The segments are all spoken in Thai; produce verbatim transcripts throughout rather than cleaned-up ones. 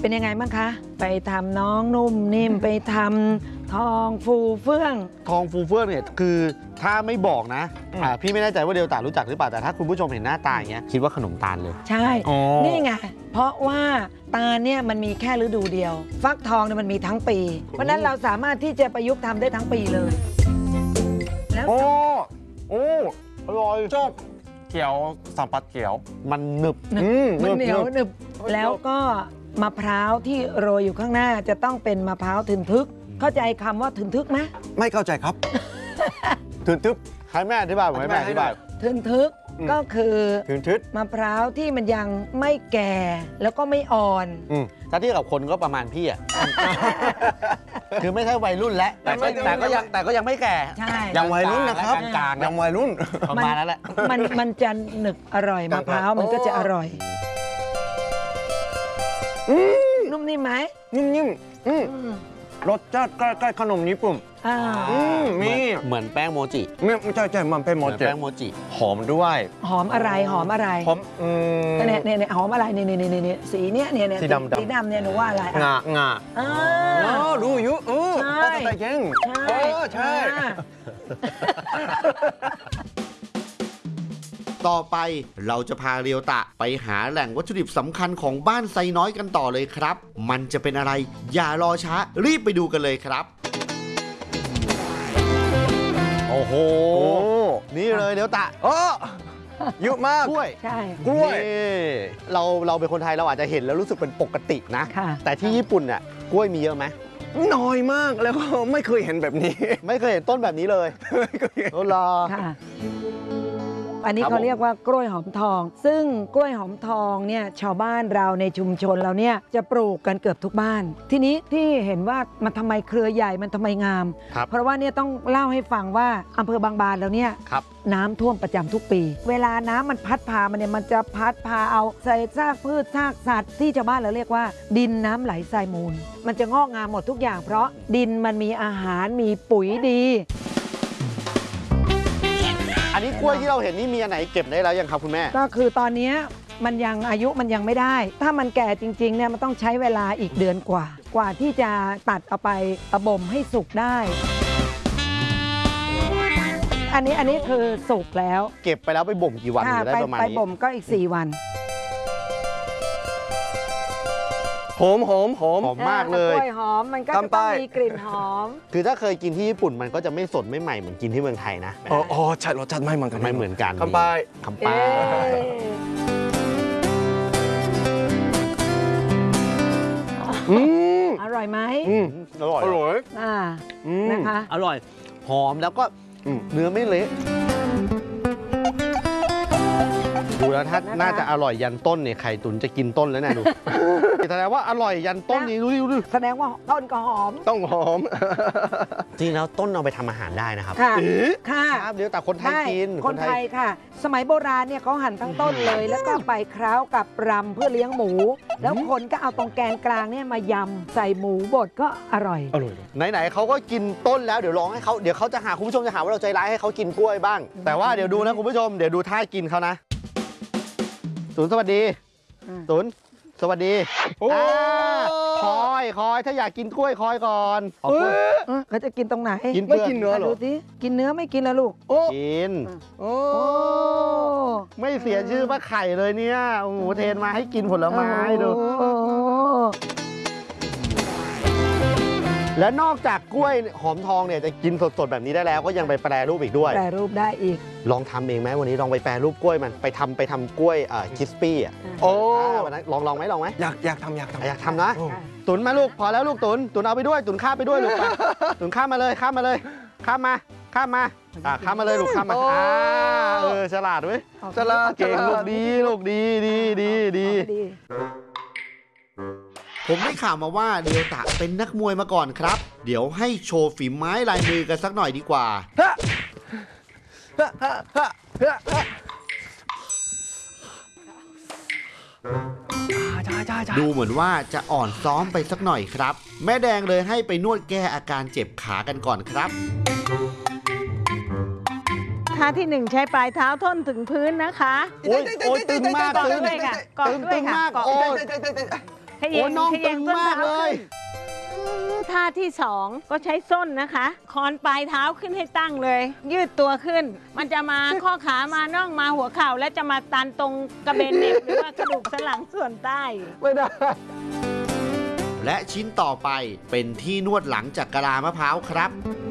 เป็นยังไงบ้างคะไปทำน้องนุ่มนิ่มไปทำทองฟูเฟื่องทองฟูเฟื่องเนี่ยคือถ้าไม่บอกนะอ่าพี่ไม่แน่ใจว่าเดลต้ารู้จักหรือเปล่าแต่ถ้าคุณผู้ชมเห็นหน้าตาอย่างเงี้ยคิดว่าขนมตาลเลยใช่นี่ไงเพราะว่าตาลเนี่ยมันมีแค่ฤดูเดียวฟักทองเนี่ยมันมีทั้งปีเพราะนั้นเราสามารถที่จะประยุกต์ทำได้ทั้งปีเลยแล้วโอ้โอ้อร่อยชอบเขียวสัมผัสเขียวมันหนึบมันเหนียวหนึบแล้วก็มะพร้าวที่โรยอยู่ข้างหน้าจะต้องเป็นมะพร้าวถึนทึกเข้าใจคำว่าถึนทึกไหมไม่เข้าใจครับถึนทึกให้แม่อธิบายผมให้แม่อธิบายถึนทึกก็คือถึนทึกมะพร้าวที่มันยังไม่แก่แล้วก็ไม่อ่อนถ้าที่กับคนก็ประมาณพี่อ่ะคือไม่ใช่วัยรุ่นแล้วแต่ก็แต่ก็ยังแต่ก็ยังไม่แก่ใช่ยังวัยรุ่นนะครับกลางยังวัยรุ่นประมาณนั้นแหละมันมันจะหนึบอร่อยมะพร้าวมันก็จะอร่อยนุ่มนิ่มไหมนิ่มๆรสชาติใกล้ๆขนมญี่ปุ่นมีเหมือนแป้งโมจิไม่ใช่ใช่มันเป็นโมจิแป้งโมจิหอมด้วยหอมอะไรหอมอะไรหอมเนี่ยเนี่ยหอมอะไรเนี่ยเนี่ยเนี่ยสีเนี้ยเนี่ยสีดำสีดำเนี่ยหนูว่าอะไรงางาอ๋อรู้อยู่เออใช่ใช่ใช่ใช่ต่อไปเราจะพาเรียวตะไปหาแหล่งวัตถุดิบสำคัญของบ้านไซน้อยกันต่อเลยครับมันจะเป็นอะไรอย่ารอช้ารีบไปดูกันเลยครับโอ้โหนี่เลยเรียวตะโอ้เยอะมากกล้วยใช่กล้วยเราเราเป็นคนไทยเราอาจจะเห็นแล้วรู้สึกเป็นปกตินะแต่ที่ญี่ปุ่นเนี่ยกล้วยมีเยอะไหมน้อยมากแล้วก็ไม่เคยเห็นแบบนี้ไม่เคยเห็นต้นแบบนี้เลยไม่เคยเห็นโอ้รออันนี้เขาเรียกว่ากล้วยหอมทองซึ่งกล้วยหอมทองเนี่ยชาวบ้านเราในชุมชนเราเนี่ยจะปลูกกันเกือบทุกบ้านทีนี้ที่เห็นว่ามันทำไมเครือใหญ่มันทำไมงามเพราะว่าเนี่ยต้องเล่าให้ฟังว่าอำเภอบางบานแล้วเนี่ยน้ำท่วมประจำทุกปีเวลาน้ำมันพัดพามันเนี่ยมันจะพัดพาเอาใส่ซากพืชซากสัตว์ที่ชาวบ้านเราเรียกว่าดินน้ำไหลทรายมูลมันจะงอกงามหมดทุกอย่างเพราะดินมันมีอาหารมีปุ๋ยดีอันนี้กล้วยที่เราเห็นนี่มีอันไหนเก็บได้แล้วยังครับคุณแม่ก็คือตอนนี้มันยังอายุมันยังไม่ได้ถ้ามันแก่จริงๆเนี่ยมันต้องใช้เวลาอีกเดือนกว่ากว่าที่จะตัดเอาไปบ่มให้สุกได้อันนี้อันนี้คือสุกแล้วเก็บไปแล้วไปบ่มกี่วันได้ประมาณนี้ไปบ่มก็อีกสี่วันหอมหอมหอมหอมมากเลยกล้วยหอมมันก็จะต้องมีกลิ่นหอมคือถ้าเคยกินที่ญี่ปุ่นมันก็จะไม่สดไม่ใหม่เหมือนกินที่เมืองไทยนะอ๋อใช่รสชาติไม่เหมือนกันไม่เหมือนกันคำปายคำปายอร่อยไหมอร่อยอร่อยนะคะอร่อยหอมแล้วก็เนื้อไม่เละดูแล้วถ้าน่าจะอร่อยยันต้นเนี่ยไข่ตุ๋นจะกินต้นแล้วนะดูแสดงว่าอร่อยยันต้นนี้ดูดิดูแสดงว่าต้นก็หอมต้องหอมจริงแล้วต้นเอาไปทำอาหารได้นะครับค่ะค่ะเดี๋ยวแต่คนไทยกินคนไทยค่ะสมัยโบราณเนี่ยเขาหั่นทั้งต้นเลยแล้วก็ไปเคล้ากับรำเพื่อเลี้ยงหมูแล้วคนก็เอาตรงแกนกลางเนี่ยมายำใส่หมูบดก็อร่อยอร่อยไหนๆเขาก็กินต้นแล้วเดี๋ยวลองให้เขาเดี๋ยวเขาจะหาคุณผู้ชมจะหาว่าเราใจร้ายให้เขากินกล้วยบ้างแต่ว่าเดี๋ยวดูนะคุณผู้ชมเดี๋ยวดูท่ากินเขานะศูนย์สวัสดีศูนย์สวัสดีคอยคอยถ้าอยากกินกล้วยคอยก่อนเขาจะกินตรงไหนกินไม่กินเนื้อหรอดูสิกินเนื้อไม่กินแล้วลูกกินโอ้ไม่เสียชื่อป้าไข่เลยเนี่ยโอ้โหเทนมาให้กินผลไม้ดูและนอกจากกล้วยหอมทองเนี่ยจะกินสดๆแบบนี้ได้แล้วก็ยังไปแปรรูปอีกด้วยแปรรูปได้อีกลองทำเองไหมวันนี้ลองไปแปรรูปกล้วยมันไปทำไปทำกล้วยอ่าคิสปี้อ่ะโอ้วันนั้นลองลองไหมลองไหมอยากอยากทำอยากทำอยากทำนะตุนมาลูกพอแล้วลูกตุนตุนเอาไปด้วยตุนข้ามไปด้วยลูกไปตุนข้ามมาเลยข้ามมาเลยข้ามมาข้ามมาอ่าข้ามมาเลยลูกข้ามมาอ่าเออฉลาดเว้ยฉลาดเก่งลูกดีลูกดีดีดีดีผมได้ข่าวมาว่าเดียวตะเป็นนักมวยมาก่อนครับเดี๋ยวให้โชว์ฝีไม้ลายมือกันสักหน่อยดีกว่าดูเหมือนว่าจะอ่อนซ้อมไปสักหน่อยครับแม่แดงเลยให้ไปนวดแก้อาการเจ็บขากันก่อนครับท่าที่หนึ่งใช้ปลายเท้าท่อนถึงพื้นนะคะโอ้ยโอ้ยตึงมากตึงด้วยค่ะกอดด้วยค่ะโอ้ยขยโอ้งน้องขยตึงงต้นมากเท้าเลยขึ้นท่าที่สองก็ใช้ส้นนะคะคอนปลายเท้าขึ้นให้ตั้งเลย ยืดตัวขึ้น มันจะมาข้อขามาน่องมาหัวเข่าและจะมาตันตรงกระเบนเหน็บหรือว่ากระดูกสันหลังส่วนใต้ไม่ได้และชิ้นต่อไปเป็นที่นวดหลังจากกะลามะพร้าวครับ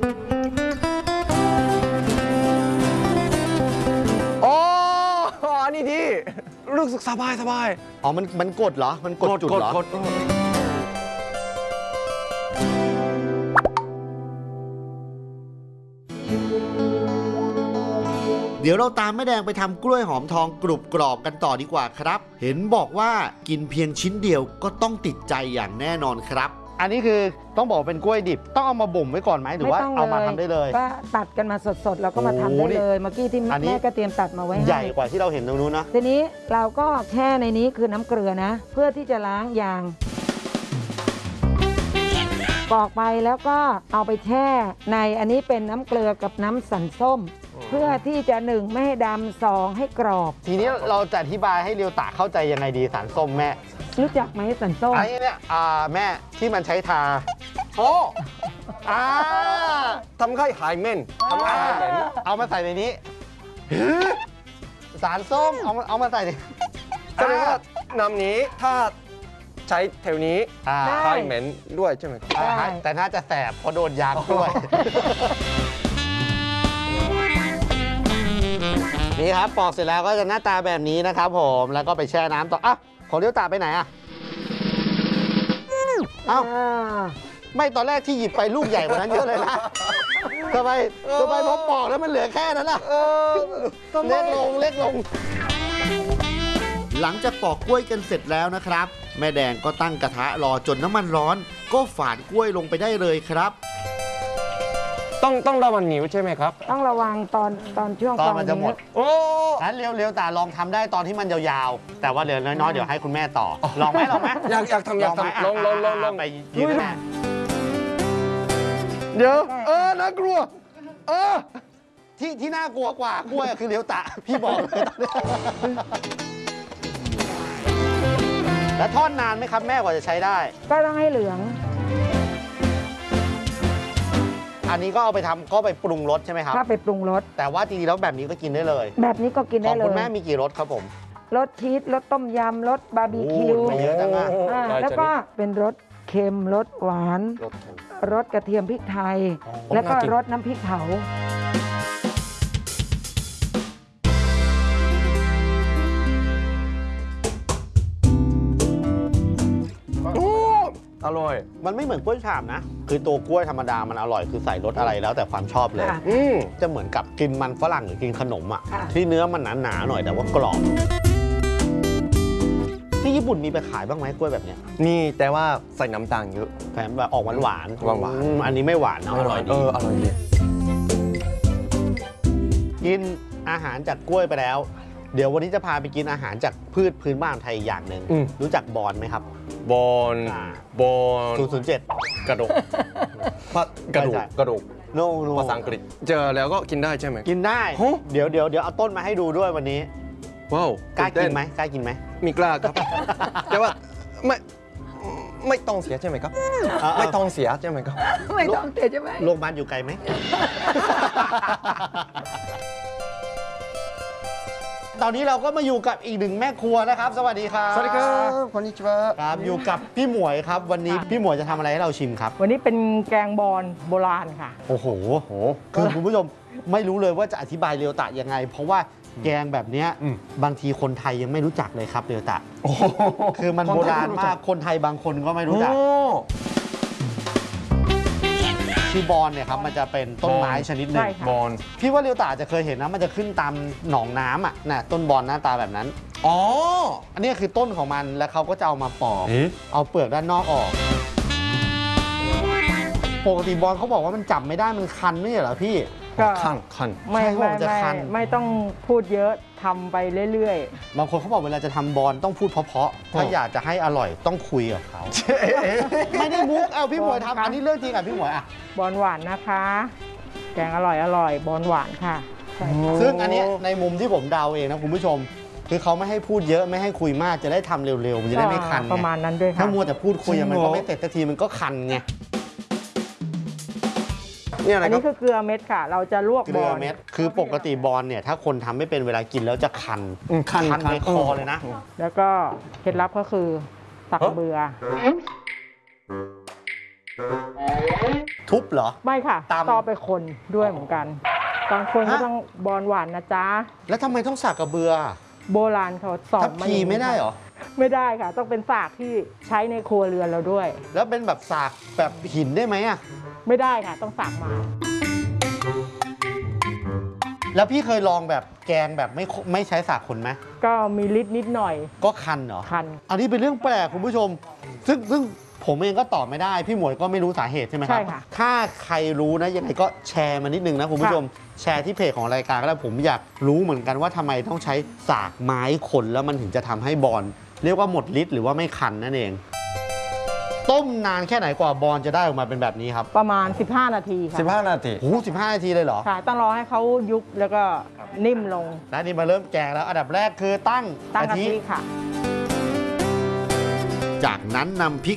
โอ้อันนี้ดีรู้สึกสบายสบายอ๋อ มัน มันกดเหรอ มันกดจุดเหรอกดกดเดี๋ยวเราตามแม่แดงไปทำกล้วยหอมทองกรุบกรอบกันต่อดีกว่าครับ เห็นบอกว่ากินเพียงชิ้นเดียวก็ต้องติดใจอย่างแน่นอนครับอันนี้คือต้องบอกเป็นกล้วยดิบ ต้องเอามาบ่มไว้ก่อนไหมหรือว่าไม่ต้งเอามาทำได้เลยก็ตัดกันมาสดๆ แล้วก็มาทำโอ้ได้โหนี่เลย เมื่อกี้ที่อันนี้แม่ก็เตรียมตัดมาไว้ใหญ่ให้กว่าที่เราเห็นตรงนู้นนะทีนี้เราก็แช่ในนี้คือน้ำเกลือนะ เพื่อที่จะล้างยางปอกไปแล้วก็เอาไปแช่ในอันนี้เป็นน้ำเกลือกับน้ำสันส้ม เพื่อที่จะหนึ่งไม่ให้ดำสองให้กรอบทีนี้เราจะอธิบายให้เรียวตาเข้าใจยังไงดีสารส้มแม่รู้จักไหมสันส้มอันนี้เนี่ยอ่าแม่ที่มันใช้ทาโอ้อ่าทำไข่หายเม่นทำไข่หายเหม็นเอามาใส่ในนี้ สารส้มเอามาเอามาใส่ในแสดงว่าน้ำนี้ถ้าใช้แถวนี้อ่าหายเหม็นด้วยใช่ไหมครับอ่าฮะแต่น่าจะแสบเพราะโดนยางด้วย นี่ครับปอกเสร็จแล้วก็จะหน้าตาแบบนี้นะครับผมแล้วก็ไปแช่น้ำต่ออ่ะของเลี้ยวตาไปไหนอ่ะเอ้าอ่าไม่ตอนแรกที่หยิบไปลูกใหญ่กว่านั้นเยอะเลยนะทำไมทำไมพอปอกแล้วมันเหลือแค่นั้นล่ะเล็กลงเล็กลงหลังจากปอกกล้วยกันเสร็จแล้วนะครับ แม่แดงก็ตั้งกระทะรอจนน้ำมันร้อน ก็ฝานกล้วยลงไปได้เลยครับต้องต้องระวังนิ้วใช่ไหมครับต้องระวังตอนตอนช่วงตอนมันจะหมดโอ้นั้นเร็วๆแต่ลองทำได้ตอนที่มันยาวๆ แต่ว่าเหลือน้อยๆ เดี๋ยวให้คุณแม่ต่อ ลองไหมลองไหมอยากอยากทำอยากไหมทำลองลองลองลองไปยืนแม่เดี๋ยวเออน่ากลัวเออที่ที่น่ากลัวกว่ากล้วยคือเลี้ยวตะ พี่บอกเลยตอนนี้แล้วทอดนานไหมครับแม่กว่าจะใช้ได้ก็ต้องให้เหลืองอันนี้ก็เอาไปทำก็ไปปรุงรสใช่ไหมครับถ้าไปปรุงรสแต่ว่าจริงๆแล้วแบบนี้ก็กินได้เลยแบบนี้ก็กินขได้องเลคุณยแม่มีกี่รสครับผมรสชีสรสต้มยำรสบาร์บีคิวโอ้ไม่เยอะจังอะอ่าได้แล้วก็จะเป็นรสเค็มรสหวานรสเค็มรสกระเทียมพริกไทยอ๋อแล้วก็น่ากินรสน้ำพริกเผาโอ้อร่อยมันไม่เหมือนกล้วยฉาบนะ คือตัวกล้วยธรรมดามันอร่อยคือใส่รสอะไรแล้วแต่ความชอบเลยค่ะอืมจะเหมือนกับกินมันฝรั่งหรือกินขนมอ่ะค่ะที่เนื้อมันหนาๆหน่อยแต่ว่ากรอบ ที่ญี่ปุ่นมีไปขายบ้างไหมกล้วยแบบเนี้ยนี่แต่ว่าใส่น้ำตาลเยอะแถมแบบออกหวานหวานหวานๆอืมอันนี้ไม่หวานเนาะอร่อยเอดีออร่อยดีกินอาหารจากกล้วยไปแล้ว เดี๋ยววันนี้จะพาไปกินอาหารจากพืชพื้นบ้านไทยอย่างหนึ่งอืมรู้จักบอนไหมครับบอลอ่าบอลศูนย์ศูนย์เจ็ดกระดูกพะกระดูกไม่ใช่กระดูกโนโนภาษาอังกฤษเจอแล้วก็กินได้ใช่ไหมกินได้ฮะเดี๋ยวเดี๋ยวเดี๋ยวเอาต้นมาให้ดูด้วยวันนี้ว้าวกล้ากินตื่เต้ไหมกล้ากินไหมมีกล้าครับ แต่ว่าไม่ไม่ต้องเสียใช่ไหมครับอ่าๆไม่ต้องเสียใช่ไหมครับไม่ต้องเตะใช่ไหมโรงพยาบาลอยู่ไกลไหม ตอนนี้เราก็มาอยู่กับอีกหนึ่งแม่ครัวนะครับ สวัสดีครับสวัสดีครับこんにちはครับ อยู่กับพี่หมวยครับ วันนี้พี่หมวยจะทำอะไรให้เราชิมครับวันนี้เป็นแกงบอลโบราณค่ะโอ้โหคือคุณผู้ชมไม่รู้เลยว่าจะอธิบายเรียวตะยังไง เพราะว่าแกงแบบเนี้ยอืมบางทีคนไทยยังไม่รู้จักเลยครับเรียวตะ คือมันโบราณมาก คนไทยบางคนก็ไม่รู้จักโอ้คือบอนเนี่ยครับมันจะเป็นต้นไม้ชนิดหนึ่ใช่งค่ะบอลพี่ว่าเรียวตาจะเคยเห็นนะมันจะขึ้นตามหนองน้ำอ่ะนะต้นบอนหน้าตาแบบนั้นอ๋ออันนี้คือต้นของมันแล้วเขาก็จะเอามาปอกเอ๊ะเอาเปลือกด้านนอกออกปกติบอลเขาบอกว่ามันจับไม่ได้มันคันไม่ใช่เหรอพี่ก็ขั้นขั้นไม่ใช่ไม่ผมจะไม่คันไม่ต้องพูดเยอะทำไปเรื่อยบางคนเขาบอกเวลาจะทำบอลต้องพูดเพราะๆถ้าอยากจะให้อร่อยต้องคุยกับเขาไม่ได้มุกเอาพี่หมวยทำอันนี้เรื่องจริงอ่ะพี่หมวยอ่ะๆ บอลหวานนะคะ แกงอร่อยอร่อยบอลหวานค่ะใช่ค่ะซึ่งอันเนี้ยในมุมที่ผมเดาเองนะคุณผู้ชมคือเขาไม่ให้พูดเยอะไม่ให้คุยมากจะได้ทำเร็วๆมันจะได้ไม่คันไงประมาณนั้นด้วยค่ะถ้ามัวแต่พูดคุยจริอะงเหรอมันก็ไม่เสร็จสักทีมันก็คันไงนี่อะไรอันก็นี้คือเกลือเม็ดค่ะ เราจะลวกเกบลืออลเม็ดคือปกติบอลเนี่ยถ้าคนทำไม่เป็นเวลากินแล้วจะคันอืมคันคันคันในคอเลยนะแล้วก็เคล็ดลับก็คือตักเบือทุบเหรอไม่ค่ะตำต่อไปคนด้วยเหมือนกัน บางคนก็ฮะต้องบอลหวานนะจ๊ะแล้วทำไมต้องสักกระเบือโบราณเขาสอทันบมาพีอย่างนี้ไม่ได้เหรอไม่ได้ค่ะ ต้องเป็นสากที่ใช้ในครัวเรือนเราด้วยแล้วเป็นแบบสากแบบหินได้ไหมอะไม่ได้ค่ะ ต้องสากไมาแล้วพี่เคยลองแบบแกงแบบไม่ไม่ใช้สากคนไหมก็มีฤทธิ์นิดหน่อยก็คันเหรอคันอันนี้เป็นเรื่องแปลกคุณผู้ชม ซึ่งซึ่งผมเองก็ตอบไม่ได้ พี่หมวยก็ไม่รู้สาเหตุใช่ไหมครับใช่ค่ะถ้าใครรู้นะยังไงก็แชร์มานิดนึงนะคุณผู้ชม แชร์ที่เพจของรายการก็ได้ผมอยากรู้เหมือนกันว่าทำไมต้องใช้สากไม้คนแล้วมันถึงจะทำให้บอลเรียกว่าหมดฤทธิ์หรือว่าไม่คันนั่นเอง ต้มนานแค่ไหนกว่าบอลจะได้ออกมาเป็นแบบนี้ครับประมาณ สิบห้า นาทีค่ะสิบห้านาทีโอ้โหสิบห้านาทีเลยเหรอค่ะ ต้องรอให้เขายุบแล้วก็นิ่มลงและนี่มาเริ่มแกงแล้วอันดับแรกคือตั้งตั้งกะทิค่ะจากนั้นนำพริก